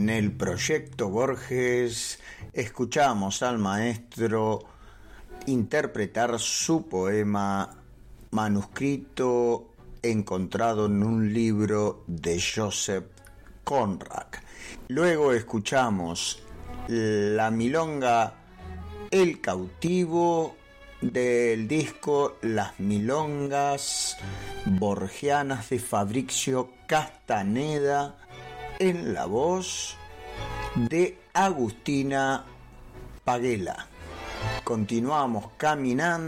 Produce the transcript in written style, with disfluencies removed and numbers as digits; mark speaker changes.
Speaker 1: en el Proyecto Borges escuchamos al maestro interpretar su poema manuscrito encontrado en un libro de Joseph Conrad. Luego escuchamos la milonga El Cautivo del disco Las Milongas Borgianas de Fabrizio Castaneda, en la voz de Agustina Paguela. Continuamos caminando